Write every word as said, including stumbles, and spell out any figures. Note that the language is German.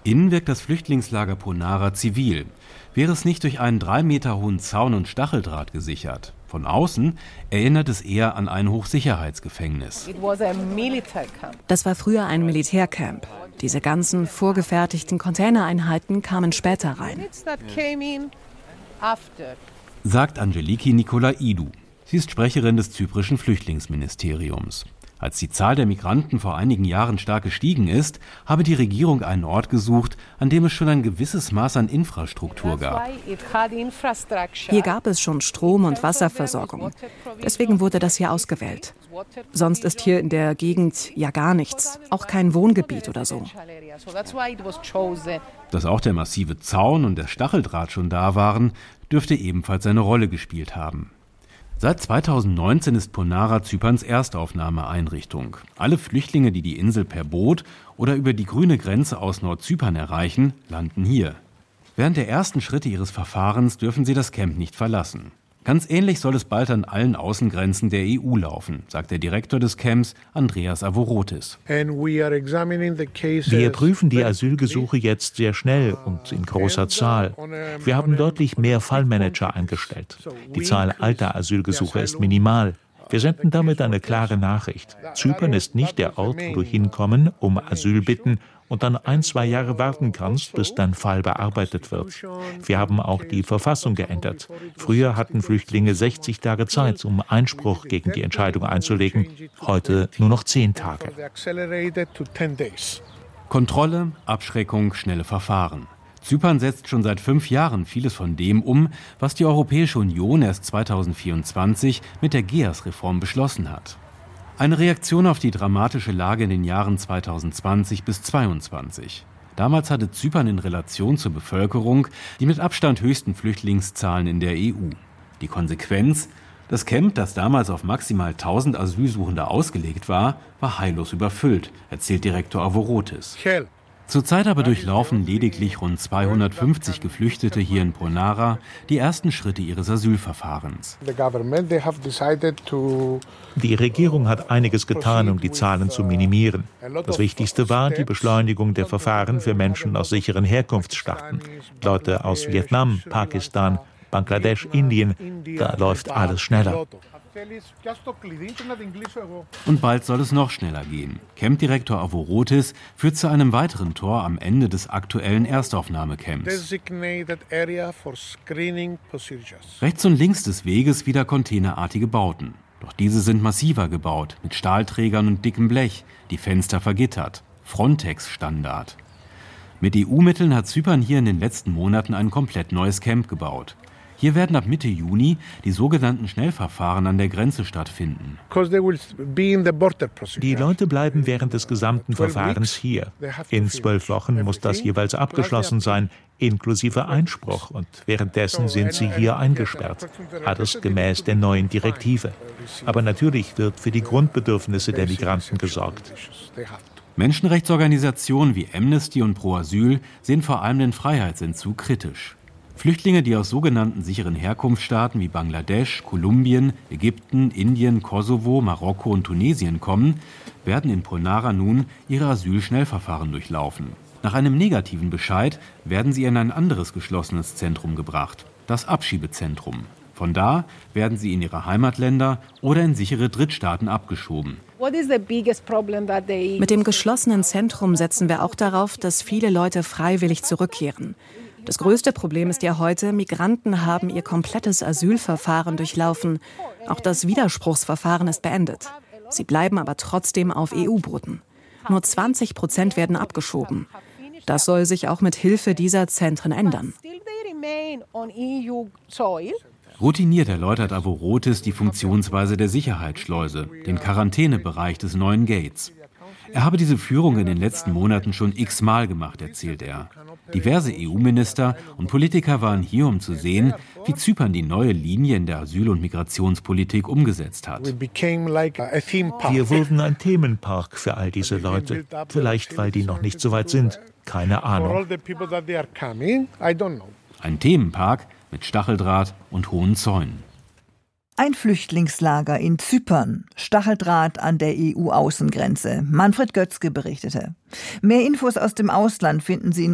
Innen wirkt das Flüchtlingslager Ponara zivil. Wäre es nicht durch einen drei Meter hohen Zaun und Stacheldraht gesichert. Von außen erinnert es eher an ein Hochsicherheitsgefängnis. Das war früher ein Militärcamp. Diese ganzen vorgefertigten Containereinheiten kamen später rein. Sagt Angeliki Nikolaidou. Sie ist Sprecherin des zyprischen Flüchtlingsministeriums. Als die Zahl der Migranten vor einigen Jahren stark gestiegen ist, habe die Regierung einen Ort gesucht, an dem es schon ein gewisses Maß an Infrastruktur gab. Hier gab es schon Strom- und Wasserversorgung. Deswegen wurde das hier ausgewählt. Sonst ist hier in der Gegend ja gar nichts, auch kein Wohngebiet oder so. Dass auch der massive Zaun und der Stacheldraht schon da waren, dürfte ebenfalls eine Rolle gespielt haben. Seit zweitausendneunzehn ist Ponara Zyperns Erstaufnahmeeinrichtung. Alle Flüchtlinge, die die Insel per Boot oder über die grüne Grenze aus Nordzypern erreichen, landen hier. Während der ersten Schritte ihres Verfahrens dürfen sie das Camp nicht verlassen. Ganz ähnlich soll es bald an allen Außengrenzen der E U laufen, sagt der Direktor des Camps, Andreas Avorotis. Wir prüfen die Asylgesuche jetzt sehr schnell und in großer Zahl. Wir haben deutlich mehr Fallmanager eingestellt. Die Zahl alter Asylgesuche ist minimal. Wir senden damit eine klare Nachricht. Zypern ist nicht der Ort, wo du hinkommen, um Asyl bitten und dann ein, zwei Jahre warten kannst, bis dein Fall bearbeitet wird. Wir haben auch die Verfassung geändert. Früher hatten Flüchtlinge sechzig Tage Zeit, um Einspruch gegen die Entscheidung einzulegen. Heute nur noch zehn Tage. Kontrolle, Abschreckung, schnelle Verfahren. Zypern setzt schon seit fünf Jahren vieles von dem um, was die Europäische Union erst zweitausendvierundzwanzig mit der G E A S-Reform beschlossen hat. Eine Reaktion auf die dramatische Lage in den Jahren zweitausendzwanzig bis zweitausendzweiundzwanzig. Damals hatte Zypern in Relation zur Bevölkerung die mit Abstand höchsten Flüchtlingszahlen in der E U. Die Konsequenz? Das Camp, das damals auf maximal tausend Asylsuchende ausgelegt war, war heillos überfüllt, erzählt Direktor Avorotis. Zurzeit aber durchlaufen lediglich rund zweihundertfünfzig Geflüchtete hier in Ponara die ersten Schritte ihres Asylverfahrens. Die Regierung hat einiges getan, um die Zahlen zu minimieren. Das Wichtigste war die Beschleunigung der Verfahren für Menschen aus sicheren Herkunftsstaaten. Leute aus Vietnam, Pakistan, Bangladesch, Indien, da läuft alles schneller. Und bald soll es noch schneller gehen. Campdirektor Avorotis führt zu einem weiteren Tor am Ende des aktuellen Erstaufnahmecamps. Rechts und links des Weges wieder containerartige Bauten. Doch diese sind massiver gebaut, mit Stahlträgern und dickem Blech, die Fenster vergittert. Frontex-Standard. Mit E U-Mitteln hat Zypern hier in den letzten Monaten ein komplett neues Camp gebaut. Hier werden ab Mitte Juni die sogenannten Schnellverfahren an der Grenze stattfinden. Die Leute bleiben während des gesamten Verfahrens hier. In zwölf Wochen muss das jeweils abgeschlossen sein, inklusive Einspruch. Und währenddessen sind sie hier eingesperrt. Alles gemäß der neuen Direktive. Aber natürlich wird für die Grundbedürfnisse der Migranten gesorgt. Menschenrechtsorganisationen wie Amnesty und Pro Asyl sehen vor allem den Freiheitsentzug kritisch. Flüchtlinge, die aus sogenannten sicheren Herkunftsstaaten wie Bangladesch, Kolumbien, Ägypten, Indien, Kosovo, Marokko und Tunesien kommen, werden in Ponara nun ihre Asylschnellverfahren durchlaufen. Nach einem negativen Bescheid werden sie in ein anderes geschlossenes Zentrum gebracht, das Abschiebezentrum. Von da werden sie in ihre Heimatländer oder in sichere Drittstaaten abgeschoben. Mit dem geschlossenen Zentrum setzen wir auch darauf, dass viele Leute freiwillig zurückkehren. Das größte Problem ist ja heute, Migranten haben ihr komplettes Asylverfahren durchlaufen. Auch das Widerspruchsverfahren ist beendet. Sie bleiben aber trotzdem auf E U-Boden. Nur zwanzig Prozent werden abgeschoben. Das soll sich auch mit Hilfe dieser Zentren ändern. Routiniert erläutert Avorotis die Funktionsweise der Sicherheitsschleuse, den Quarantänebereich des neuen Gates. Er habe diese Führung in den letzten Monaten schon x-mal gemacht, erzählt er. Diverse E U-Minister und Politiker waren hier, um zu sehen, wie Zypern die neue Linie in der Asyl- und Migrationspolitik umgesetzt hat. Wir wurden ein Themenpark für all diese Leute. Vielleicht, weil die noch nicht so weit sind. Keine Ahnung. Ein Themenpark mit Stacheldraht und hohen Zäunen. Ein Flüchtlingslager in Zypern, Stacheldraht an der E U-Außengrenze. Manfred Götzge berichtete. Mehr Infos aus dem Ausland finden Sie in